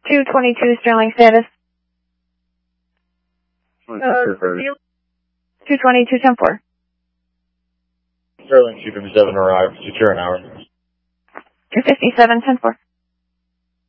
222 Sterling status. 222 10-4. Sterling 257 arrived. Secure an hour. 257 10-4.